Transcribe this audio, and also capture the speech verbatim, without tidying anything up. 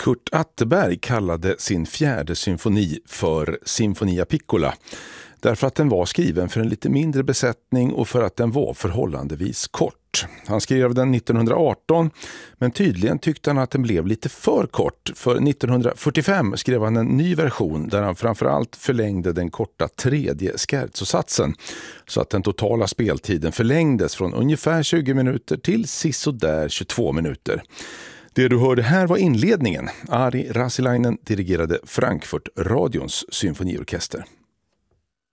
Kurt Atterberg kallade sin fjärde symfoni för Sinfonia Piccola därför att den var skriven för en lite mindre besättning och för att den var förhållandevis kort. Han skrev den nittonhundraarton, men tydligen tyckte han att den blev lite för kort. För nittonhundrafyrtiofem skrev han en ny version där han framförallt förlängde den korta tredje scherzosatsen så att den totala speltiden förlängdes från ungefär tjugo minuter till sisådär tjugotvå minuter. Det du hörde här var inledningen. Ari Rasilainen dirigerade Frankfurt Radions symfoniorkester.